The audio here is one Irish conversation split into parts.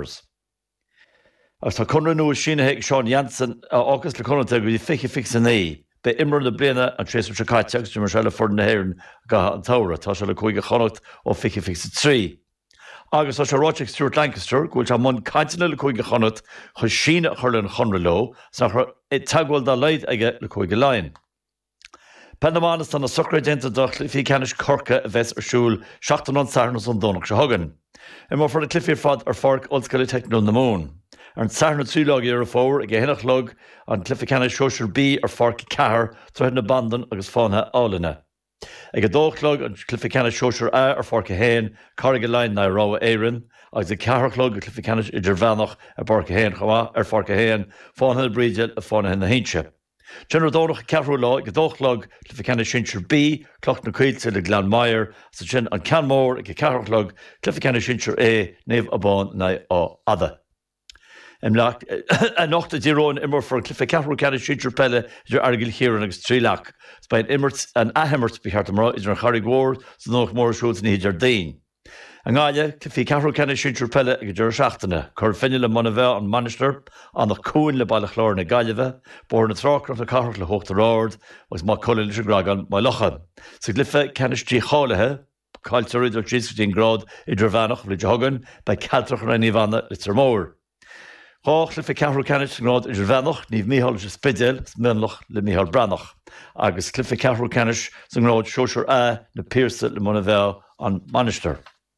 Towers. As tá chunra nua sinathe Sean Jansen agus le chunata go dtí fiche an é, be imar na bliana an trééisú se caiiteach de mar se le for na héireann ga an Towra, tá se le chuige chonacht ó fiche 3. Agus tá se Roicheach Stuart Lancaster, gohfuil se món caiitena le chuige chonacht chu sína chuir an chunra lo, sa taghfuil dá leid aige le chuige lein. Pendamánas tá na sucradénta do Cliffí Canis Corca a bheits arsúil 16 sarnas an dónach se hagan. Mar for na Cliffí fad ar forc ollscoile technú na mún. Ar an sarna túlog ar a fór ag hinach log an Cliffí Canis Seoir B ar forc cehar troi na bandan agus fána álainne. Ag a dóchlog an Cliffí Canis Seoir A ar forc a héin, carige lein na ráha éireann, agus a ceharchlog a Cliffí Canis idir bhenach ar forc a héin chomá ar forc a héin, fána bríide a fána na héintse. General Dónach cehrú lá ag a dóchlog Cliffí Canis Seoir B, cloch na cuilte le Glan Maier, sa sin an Canmór ag a ceharchlog Cliffí Canis Seoir A, néamh abán na á ada. A nocht a díróin immer for Cliffí Canis Seoir pelle idir argil chéireann agus tríleach. Spain immert an ahemmert bihart amrá idir an charig mór sa nóch mór siúlt ní idir dain. An gáile Cliffí Canis Seoir pelle ag idir seachtainna, chur finne le mana bheith an Manister, an nach cúin le bailach lár na gaiileh, bor na trácraft a carach le hocht a rád, agus má coile leis gragan má locha. Sa Cliffí Canis tí chálathe, cáiltar idir 30 grád idir bhenach bhí hagan, bei cealtrach na níomhana litar mór. Chách Cliffí Canis grád idir bhenach, níomh míhall is spidéil, smionlach le míhall branach. Agus Cliffí Canis san grád Seoir A na Pierce le mana bheith an Manister.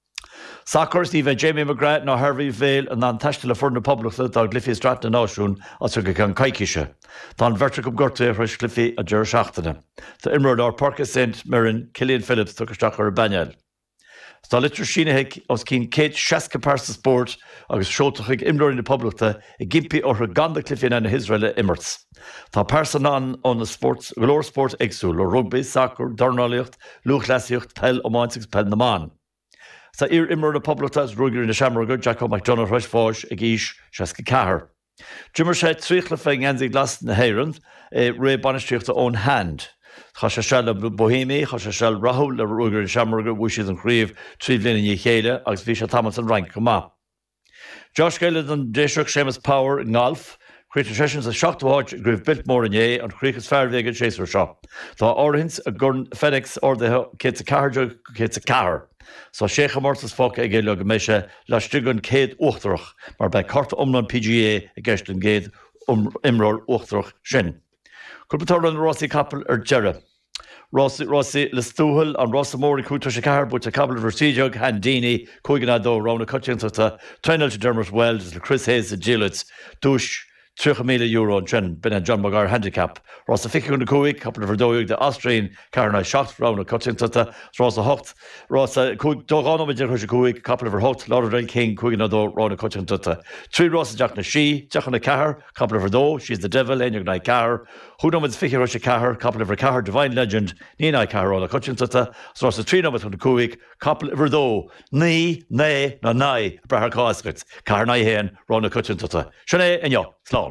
Sacors ní bheith Jamie McGrath ná Harvey Vale an an taiste le for na poblachta dá Cliffí Strat na náisiún as go an caiiciise. Tá an bhirrta go gorta chus Cliffí a deir seachtainna. Tá imród ar Parca St. Mirren, Cillian Phillips tuchasteach ar Banial. Tá litir sinathe os cín céad 60 pársa sport agus seotachaigh imróir na poblachta i gimpi ortha ganda Cliffí na Israel immerts. Tá pársan an na sport, golóir sport éagsúil ó rugby, soccer, darnálaíocht, luachleasaíocht, pell ó máinteags pell na man. Sa imar na poblachta ruigear na seamarga Jacob MacDonald Rush fáis ag ís 64. Jimmer sé tríchla féin ansaí glas na héireann ré banisteochta ón hand. Cha sé se le Bohémé, cha sé se rathú le ruigear na seamarga bhui siad an chríomh trí bhliain í chéile agus bhí sé tamas an rank go má. Josh Gayle an déiseach Seamus Power in Ngalf, Creative Sessions a seachtaháid gribh Biltmór in é an chríchas fearmhéige séasúir seo. Tá orthins a gurn FedEx ordaithe cé a cairde cé a cahar. So sécha mórtas fóca ag éile go méise le stigann céad uachtarach, mar bei carta omlan PGA a gceist an géad imróir uachtarach sin. Culpatóir an Rossi Capel ar Jere. Rossi le stúhil an Rossa mórí cúta sé cahar bút a Capel Vertigeog Handini cúigená dó rána cutianta Trainal to Dermot Wells le Chris Hayes a Gillett dúis €3,000 an trin bin an John Magar handicap. Rossa fiún na cúig, Capel Verdóig de Austrian carna seacht rána cutianta Rossa hocht. Rossa dógána idir chuise cúig, Capel Verhocht, Lauderdale King cúigená dó rána cutianta. Trí Rossa deach na sí, deach na cahar, Capel Verdó, she's the devil, éineag na cahar. Húnam is fiche roise cahar, Capel Vercahar, Divine Legend, ní na cahar rána cutianta. Rossa trí nómad chun na cúig, Capel Verdó, ní, né, na nai, brethar cáisgait, cahar na héan rána cutianta. Sinné inyo, slán.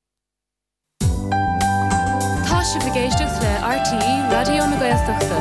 Tá si bhgéisteach le RTE Radio na Gaeltachta.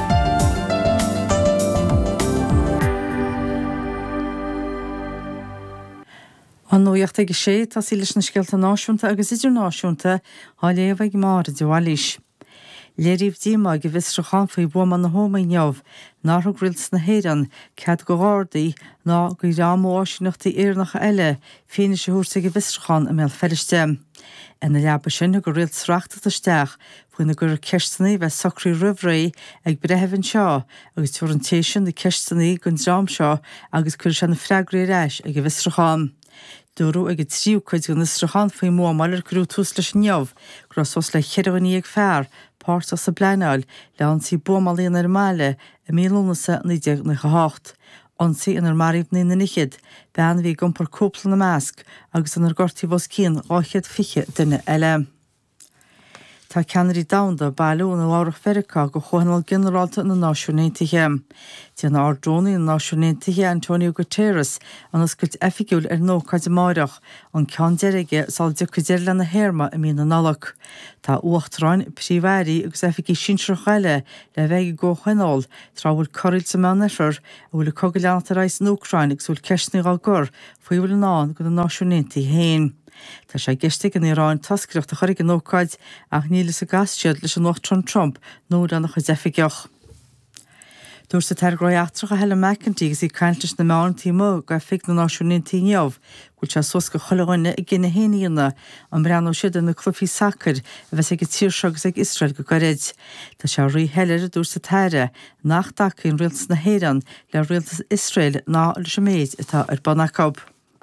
An nuacht ag sé tá sí leis na scialta náisiúnta agus idir náisiúnta há léomh mar deháilís. Léiríomh díma go bhisrachan faoi bhuaman na hóma neamh ná grils na héireann cead go gádaí ná go rámóisineachtaí éarnacha eile féine sé thuúrsa go bhisrachan a mé felliste. Ina leaba sin go riil sreachtasteach faoina gur ceistanaí bheith socrí rihraí ag brethehann seo agus tuarantéisisin de ceistanaí gon drám seo agus chuir se na freigraí reis ag bhisrachan. Dúrú ag tríú chuid go nasrachan faoi mó maiir grú tús leis neamh gros le cheirhaní ag fearr páirt sa bleáil le ansí bumalíon ar máile a mílúnasa na 18. Ansaí inar maríomh na nichiid, bean bhí gompar cúpla na measc agus anar gortaí bhos cían áchiad fiche duine eile. Tá ceanirí damda bailú na bhárach Ferica go chóhanal generálta na náisiúnéitithe. Díana ardrónaí an náisiúntaithe Antonio Guterres an oscailt effigiúil nócaid amárach an cean deirige sáil duchaidir le na héirma a mína nalach. Tá uachtarráin príomhairí agus effigi sinsre chaile le bheith go chuineáil trábhfuil choill sa meannair a bhfuil cogail leantar éis an Ucrain agus bhfuil ceisnaí á gur faoi bhfuil ná go na náisiúntaithe héin. Tá sé geiste an Iráin tascaireacht a chuirigh an nócaid ach nílas a gasisiad leis an Trump nó an chu defigeach. Dúir sa teagráideach a heile McEntee agus í caiinteas na meántaí mó go fic na náisiúntaí neamh, gúil se sos go choilehhaine i gcine héanaíonna an breanú siad na clufií sacr a bheits ag tíir agus ag Israel go garid. Tá se rí heilir dúir sa teire nach dacaín rialtas na héireann le rialtas Israel ná leis méid atá ar Banacab.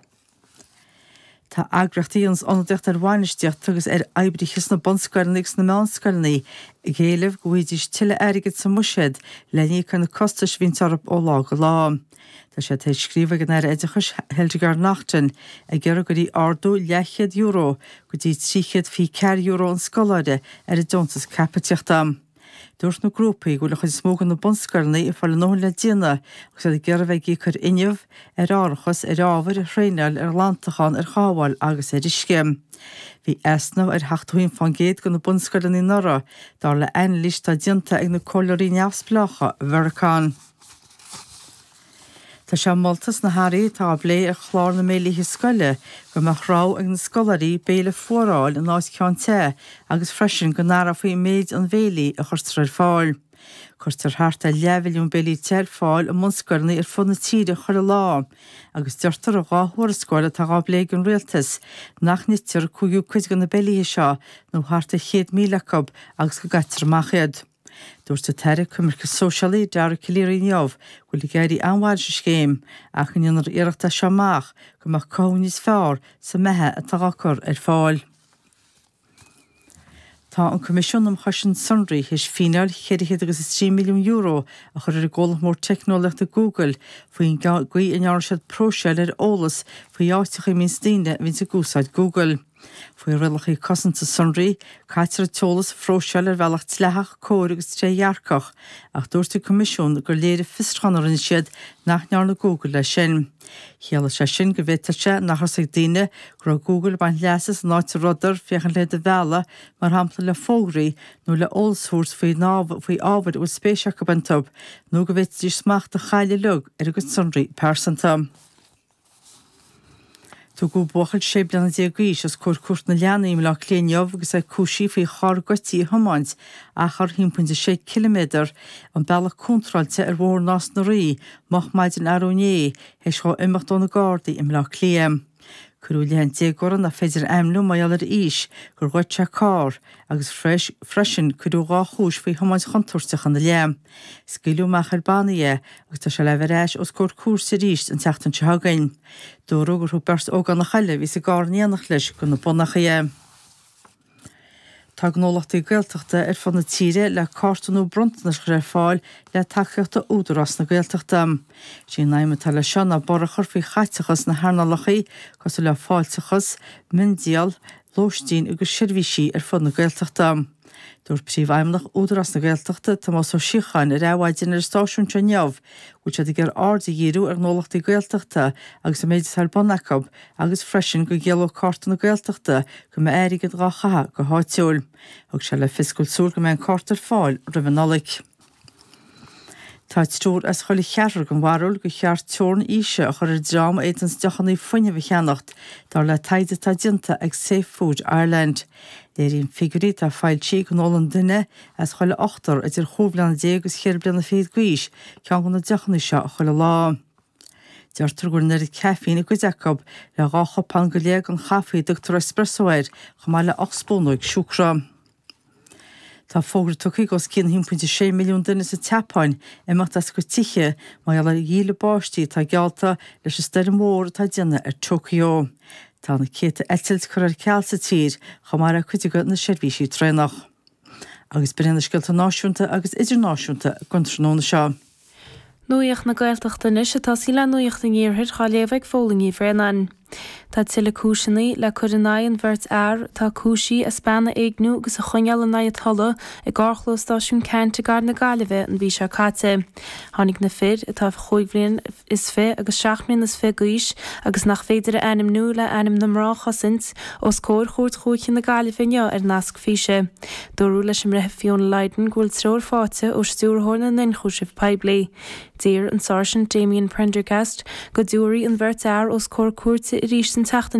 Tá agrachtaíons andecht ar bhainisteocht tugus ar ebrichas na bonscailnigs na meánscailnaí i ggéalamh go bhfuidir tiile airigid sa muisiad le ní chuna costas vínsarab ó lá go lá. Tá sé taid scríomh gan ar éidechas Hildegar Nachtin a ggéar go dtí ardú €100 go dtí €304 an scoláide ar a diontas capiteachta. Dúirt na grúpaí go le chuid smógan na bonscailnaí i fáil nóin le díana agus a ggéar bheith í chur inniuh ar árachas ar ábhar a chréineáil ar lantachán ar chábháil agus ar isce. Bhí easnamh ar heachtaíonn fan géad go na bonscailnaí nora dá le ein lista dianta ag na cóirí neamhspleácha Mharacán. Tá sé moltas na hairí tá blé ar chlár na mélíthe scoile go marrá ag na scolarí béle fóráil an áis ceán te agus freisin go nára faoi méid an bhélaí a chuirtar fáil. Chuirtar thart a levilún bélí teir fáil a munscoilnaí ar funa tíre chuir lá, agus deirtar a gáthúir scoile tá gá blé an rialtas nach nitir chuú chuid gan na bélíthe seo nó harta 100,000 agus go gaitar maichiad. Dúir sa teire cumarcha sóisialaí deara cilíirí neamh bhfuil géirí anhhail sa scéim ach an ionar iireachta seamach go mar cóníos fearr sa methe a tagachar ar fáil. Tá an Comisiún am Choisinn Sunraí his fíneal €3 milliún a chur ar ggólamh mór technolaachta Google faoin gaí in sead próseil ar ólas faoi áiteach mín stíine vín sa gúsáid Google. Fuoi rilachaí cosanta Sunraí, caiitear teolas fróseil ar bhealach tleach cóir agus tréhearcach ach dúirta Comisiún gur léir fistranar in siad nach near na Google le sin. Chéala sé sin go bhhéteirse nachchas ag daine gur Google bain leasas náite rudar féchan le de bhela mar hampla le fógraí nó le ólsúirs faoi ábhar ó spéisiach go bantab nó go bhhéidir smacht a chaile lug ar agus Sunraí persanta. Tú go buchail sé blana déagís as cuat na leanaí le léineamh agus é cúsí faoi char gotíí hamáint a chur 1.6 km an bealach contrailte ar bhór nás na rií mach maid an aróné hééis seo imimecht na gádaí im le léam. Curú lehan déagóran na féidir aimlú maiall ar ís gur goite cá agus freisin curú gá chúis faoi hamáint chunturteach an na leam. Sciilú meach ar banaí agus tá se le bhreis os cór cuasa ríist an teachtain se hagain. Dúró gur thubert ógan na chaile hí sa gáníanach leis go na bunacha. Tá gnólachtaí gailteachta ar fan na tíre le cátanú brontanas go fáil le takeíochta údarras na gailteachta. Sí naime tal le seo na bora churfaí chaitechas na hernalachaí cos le fáiltechas, mindial, lóistín agus sirvísí ar fan na gailteachta. Dúir príomhhaimnach údarras na gailteachta tá más ó sichain ar ráhhaidin ar stáisiúnte neamh, go sé gur arda dhíú ar gnólachtaí gailteachta agus a méidir ar Banacab agus freisin go ggéaló carta na gailteachta go me éirigad gá go háitiúil, agus se le fiscúil súil go mé an cartar fáil rihanolaigh. Tá stúr as chola chearar go bhharúil go cheart teorn íse a chur drám éitans dechannaí foiine bh cheannacht dar le taide tá dinta ag Safe Food Ireland. Léirín figurí tá fáiltí go nólan duine as chola 8 idir chomhleanna dé agus chéir blianna féad guis cean go na dechannaí seo a chola lá. Deirtar gur nuir cefína go Jacob le gácha pan go léag an chafaí Dr. Espressoir chumá le 8 spónóid siúcra. Tá fógra tucaí gos cin 1.6 milliún duine sa teapáin imecht as go tiche má eall dhíle báistí tá gealta leis is steir mór tá déine ar Tokyo. Tá na céta eitilt chur ar cealsa tír chamara chuide na seirbhísí trénach. Agus brenn scialta náisiúnta agus idirnáisiúnta contróna seo. Nuíocht na gailteachta is atá sí le nuíocht an ggéirthir chaléomh ag fólaí frenan. Tá tile cúisinaí le chudanna an bhirt tá cúisí a spána éagnú agus a chuineal na talla I gárchló stáisiún Ceanta gar na Gaillimhe an bhí se caite. Tháinig na fid atá chuig is fé agus 7 mbliain is fé gaois agus nach féidir anim nu le anim na mrá chosint os cóir chóirt chuig na Gaillimhe nasc físe. Dúrú leis an rith Fiona Leiden gúil tróir fáte ó stúrthórna na Chúisibh Paiblí. Dír an Sergeant Damien Prendergast go dúirí an bhirt os cóir cuairte I rís an teachtain